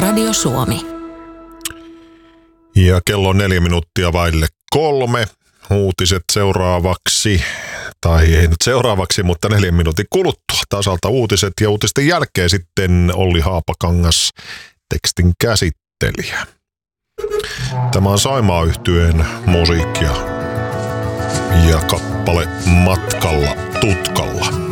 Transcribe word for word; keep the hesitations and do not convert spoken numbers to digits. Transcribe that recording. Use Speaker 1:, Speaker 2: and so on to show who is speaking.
Speaker 1: Radio Suomi.
Speaker 2: Ja kello on neljä minuuttia vaille kolme. Uutiset seuraavaksi, tai ei nyt seuraavaksi, mutta neljän minuutin kuluttua. Tasalta uutiset ja uutisten jälkeen sitten Olli Haapakangas, tekstin käsittelijä. Tämä on Saimaa-yhtyeen musiikkia ja kappale Matkalla tutkalla.